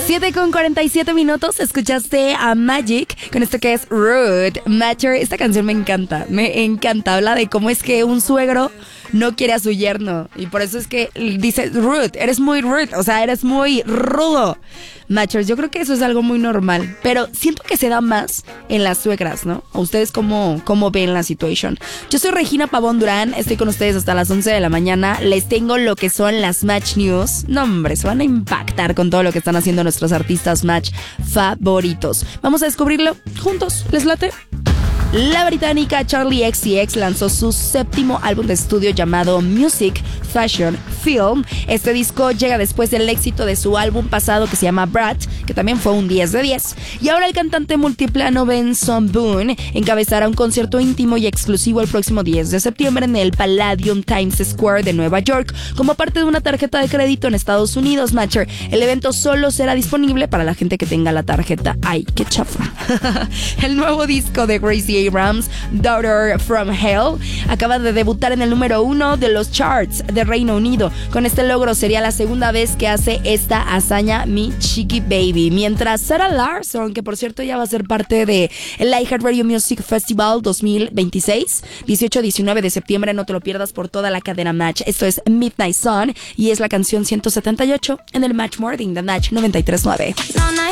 7:47, escuchaste a Magic con esto que es Rude Matter. Esta canción me encanta, habla de cómo es que un suegro no quiere a su yerno y por eso es que dice rude, eres muy rude, o sea, eres muy rudo. Matchers, yo creo que eso es algo muy normal, pero siento que se da más en las suegras, ¿no? ¿O ustedes cómo ven la situación? Yo soy Regina Pavón Durán, estoy con ustedes hasta las 11 de la mañana, les tengo lo que son las Match News. No, hombre, se van a impactar con todo lo que están haciendo nuestros artistas Match favoritos. Vamos a descubrirlo juntos, ¿les late? La británica Charli XCX lanzó su 7º álbum de estudio llamado Music, Fashion, Film. Este disco llega después del éxito de su álbum pasado que se llama Brat, que también fue un 10 de 10. Y ahora el cantante multiplano Benson Boone encabezará un concierto íntimo y exclusivo el próximo 10 de septiembre en el Palladium Times Square de Nueva York, como parte de una tarjeta de crédito en Estados Unidos, Matcher. El evento solo será disponible para la gente que tenga la tarjeta. ¡Ay, qué chafa! El nuevo disco de Gracie Abrams, Daughter from Hell, acaba de debutar en el número 1 de los charts de Reino Unido. Con este logro sería la segunda vez que hace esta hazaña mi Chiqui Baby. Mientras Sarah Larson, que por cierto ya va a ser parte de el iHeartRadio Music Festival 2026, 18-19 de septiembre, no te lo pierdas por toda la cadena Match. Esto es Midnight Sun y es la canción 178 en el Match Morning de Match 93.9.